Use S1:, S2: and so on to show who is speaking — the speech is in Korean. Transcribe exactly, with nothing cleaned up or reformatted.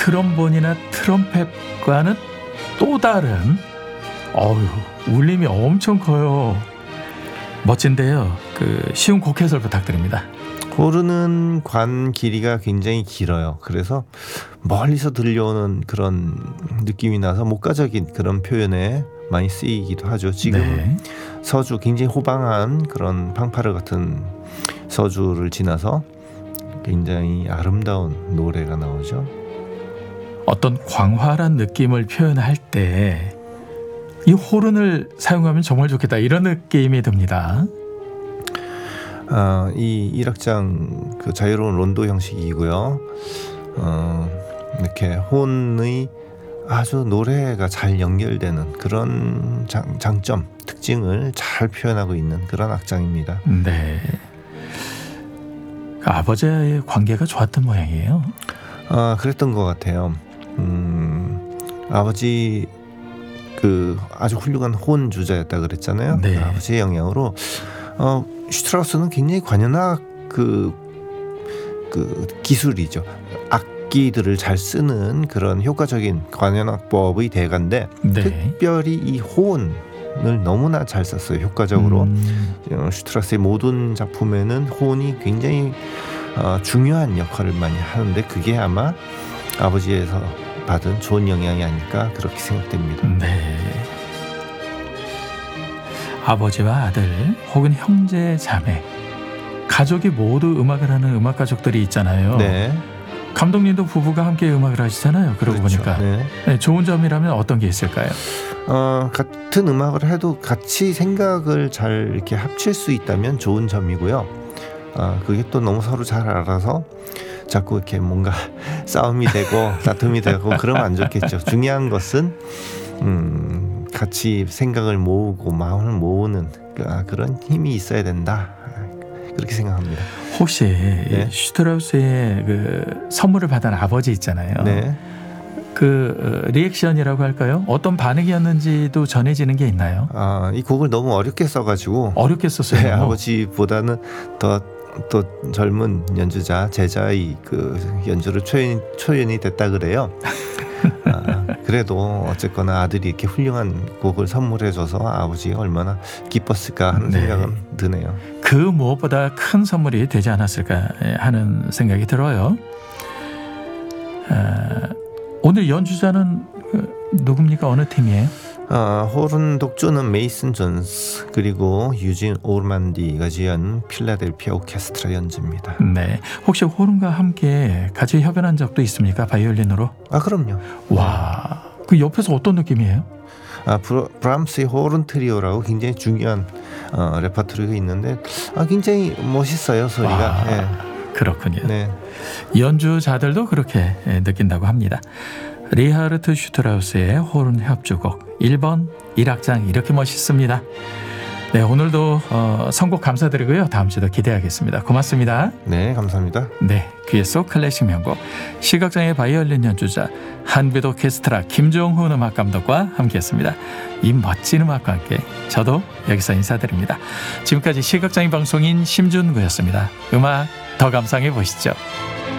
S1: 트럼본이나 트럼펫과는 또 다른 어휴, 울림이 엄청 커요. 멋진데요. 그 쉬운 곡 해설 부탁드립니다.
S2: 호르는 관 길이가 굉장히 길어요. 그래서 멀리서 들려오는 그런 느낌이 나서 목가적인 그런 표현에 많이 쓰이기도 하죠. 지금 네. 서주 굉장히 호방한 그런 팡파르 같은 서주를 지나서 굉장히 아름다운 노래가 나오죠.
S1: 어떤 광활한 느낌을 표현할 때 이 호른을 사용하면 정말 좋겠다 이런 느낌이 듭니다.
S2: 아, 이 일악장 그 자유로운 론도 형식이고요. 어, 이렇게 혼의 아주 노래가 잘 연결되는 그런 장, 장점, 특징을 잘 표현하고 있는 그런 악장입니다.
S1: 네. 아버지와의 관계가 좋았던 모양이에요.
S2: 아, 그랬던 것 같아요. 음, 아버지 그 아주 훌륭한 혼 주자였다 그랬잖아요.
S1: 네.
S2: 그 아버지의 영향으로 어, 슈트라우스는 굉장히 관현악 그, 그 기술이죠. 악기들을 잘 쓰는 그런 효과적인 관현악법의 대가인데
S1: 네.
S2: 특별히 이 호은을 너무나 잘 썼어요. 효과적으로. 음. 슈트라우스의 모든 작품에는 호은이 굉장히 어, 중요한 역할을 많이 하는데 그게 아마 아버지에서 받은 좋은 영향이 아닐까 그렇게 생각됩니다.
S1: 네. 아버지와 아들 혹은 형제 자매 가족이 모두 음악을 하는 음악 가족들이 있잖아요.
S2: 네.
S1: 감독님도 부부가 함께 음악을 하시잖아요. 그러고
S2: 그렇죠.
S1: 보니까
S2: 네.
S1: 네, 좋은 점이라면 어떤 게 있을까요?
S2: 어, 같은 음악을 해도 같이 생각을 잘 이렇게 합칠 수 있다면 좋은 점이고요. 어, 그게 또 너무 서로 잘 알아서 자꾸 이렇게 뭔가 싸움이 되고 다툼이 되고 그러면 안 좋겠죠. 중요한 것은 음, 같이 생각을 모으고 마음을 모으는 그런 힘이 있어야 된다. 그렇게 생각합니다.
S1: 혹시
S2: 네.
S1: 슈트라우스의 그 선물을 받은 아버지 있잖아요.
S2: 네.
S1: 그 리액션이라고 할까요? 어떤 반응이었는지도 전해지는 게 있나요?
S2: 아, 이 곡을 너무 어렵게 써가지고
S1: 어렵게 썼어요.
S2: 네, 아버지보다는 더 또 젊은 연주자 제자의 그 연주를 초연, 초연이 됐다 그래요. 아, 그래도 어쨌거나 아들이 이렇게 훌륭한 곡을 선물해줘서 아버지가 얼마나 기뻤을까 하는
S1: 네.
S2: 생각은 드네요.
S1: 그 무엇보다 큰 선물이 되지 않았을까 하는 생각이 들어요. 아, 오늘 연주자는 누굽니까? 어느 팀이에요?
S2: 어, 호른 독주는 메이슨 존스 그리고 유진 오르만디가 지은 필라델피아 오케스트라 연주입니다.
S1: 네, 혹시 호른과 함께 같이 협연한 적도 있습니까? 바이올린으로?
S2: 아, 그럼요.
S1: 와, 그 옆에서 어떤 느낌이에요?
S2: 아, 브라, 브람스의 호른 트리오라고 굉장히 중요한 어, 레퍼토리가 있는데 아, 굉장히 멋있어요 소리가.
S1: 아, 네. 그렇군요.
S2: 네.
S1: 연주자들도 그렇게 느낀다고 합니다. 리하르트 슈트라우스의 호른 협주곡 일 번 일악장 이렇게 멋있습니다. 네, 오늘도 어, 선곡 감사드리고요. 다음 주도 기대하겠습니다. 고맙습니다.
S2: 네, 감사합니다.
S1: 네, 귀의 속 클래식 명곡 시각장애 바이올린 연주자 한빛 오케스트라 김종훈 음악감독과 함께했습니다. 이 멋진 음악과 함께 저도 여기서 인사드립니다. 지금까지 시각장애 방송인 심준구였습니다. 음악 더 감상해 보시죠.